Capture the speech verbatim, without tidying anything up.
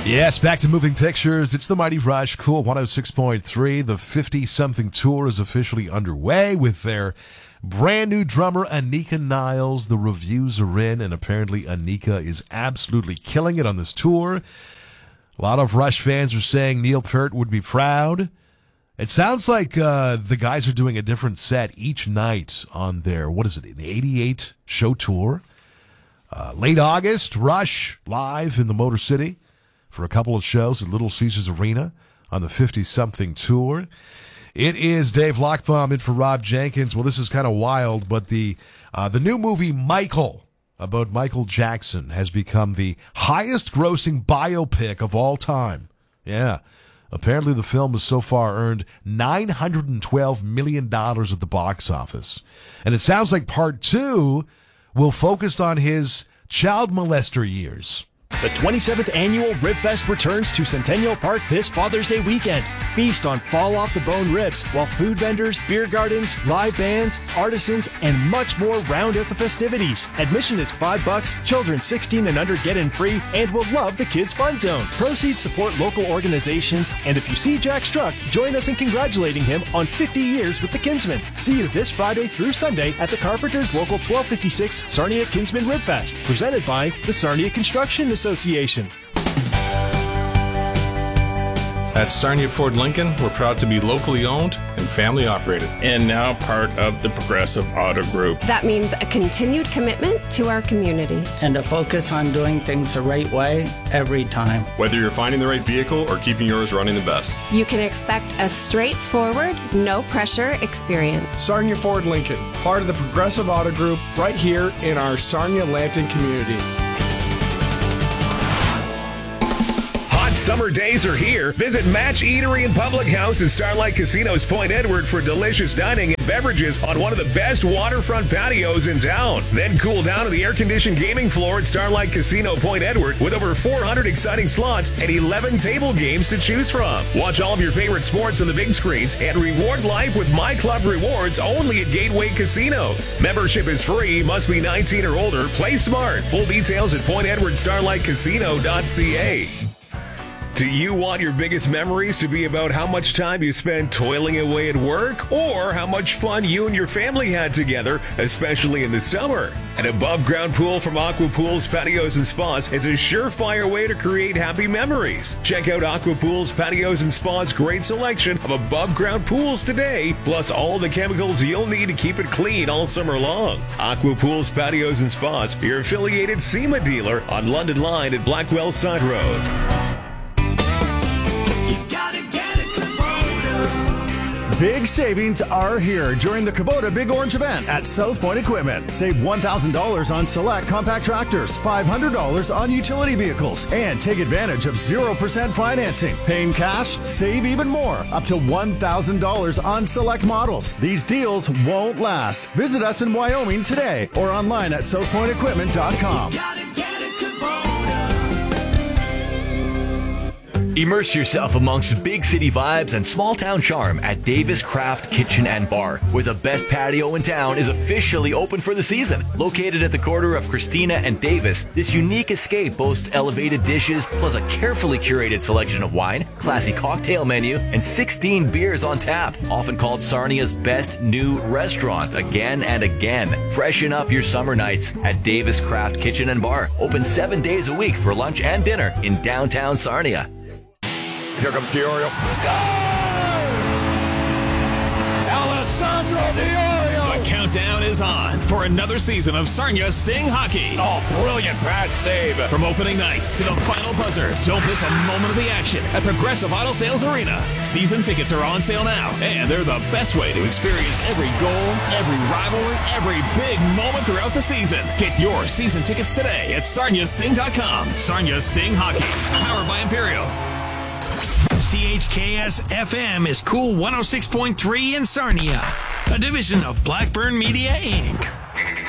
Yes, back to moving pictures. It's the Mighty Rush, Cool one oh six point three. The fifty-something tour is officially underway with their brand new drummer, Anika Niles. The reviews are in, and apparently Anika is absolutely killing it on this tour. A lot of Rush fans are saying Neil Peart would be proud. It sounds like uh, the guys are doing a different set each night on their, what is it, an eighty-eight show tour. Uh, late August, Rush live in the Motor City for a couple of shows at Little Caesars Arena on the fifty-something tour. It is Dave Lockbaum in for Rob Jenkins. Well, this is kind of wild, but the uh, the new movie Michael, about Michael Jackson, has become the highest-grossing biopic of all time. Yeah. Apparently, the film has so far earned nine hundred twelve million dollars at the box office. And it sounds like part two will focus on his child molester years. The twenty-seventh Annual Ribfest returns to Centennial Park this Father's Day weekend. Feast on fall-off-the-bone ribs, while food vendors, beer gardens, live bands, artisans, and much more round out the festivities. Admission is five bucks, children sixteen and under get in free, and will love the Kids Fun Zone. Proceeds support local organizations, and if you see Jack Struck, join us in congratulating him on fifty years with the Kinsmen. See you this Friday through Sunday at the Carpenters Local twelve fifty-six Sarnia Kinsmen Ribfest, presented by the Sarnia Construction Association. At Sarnia Ford Lincoln, we're proud to be locally owned and family operated. And now part of the Progressive Auto Group. That means a continued commitment to our community. And a focus on doing things the right way every time. Whether you're finding the right vehicle or keeping yours running the best, you can expect a straightforward, no-pressure experience. Sarnia Ford Lincoln, part of the Progressive Auto Group, right here in our Sarnia-Lambton community. Summer days are here. Visit Match Eatery and Public House at Starlight Casino's Point Edward for delicious dining and beverages on one of the best waterfront patios in town. Then cool down on the air-conditioned gaming floor at Starlight Casino Point Edward with over four hundred exciting slots and eleven table games to choose from. Watch all of your favorite sports on the big screens and reward life with My Club Rewards only at Gateway Casinos. Membership is free, must be nineteen or older. Play smart. Full details at point edward starlight casino dot c a. Do you want your biggest memories to be about how much time you spent toiling away at work, or how much fun you and your family had together, especially in the summer? An above-ground pool from Aqua Pools, Patios and Spas is a surefire way to create happy memories. Check out Aqua Pools, Patios and Spas' great selection of above-ground pools today, plus all the chemicals you'll need to keep it clean all summer long. Aqua Pools, Patios and Spas, your affiliated SEMA dealer on London Line at Blackwell Side Road. Big savings are here during the Kubota Big Orange event at South Point Equipment. Save one thousand dollars on select compact tractors, five hundred dollars on utility vehicles, and take advantage of zero percent financing. Paying cash, save even more, up to one thousand dollars on select models. These deals won't last. Visit us in Wyoming today or online at south point equipment dot com. Immerse yourself amongst big city vibes and small town charm at Davis Craft Kitchen and Bar, where the best patio in town is officially open for the season. Located at the corner of Christina and Davis, this unique escape boasts elevated dishes, plus a carefully curated selection of wine, classy cocktail menu, and sixteen beers on tap. Often called Sarnia's best new restaurant again and again. Freshen up your summer nights at Davis Craft Kitchen and Bar. Open seven days a week for lunch and dinner in downtown Sarnia. Here comes Diorio. Scores! Alessandro Diorio! The countdown is on for another season of Sarnia Sting Hockey. Oh, brilliant pad save. From opening night to the final buzzer, don't miss a moment of the action at Progressive Auto Sales Arena. Season tickets are on sale now, and they're the best way to experience every goal, every rivalry, every big moment throughout the season. Get your season tickets today at sarnia sting dot com. Sarnia Sting Hockey, powered by Imperial. C H K S F M is Cool one oh six point three in Sarnia, a division of Blackburn Media, Incorporated.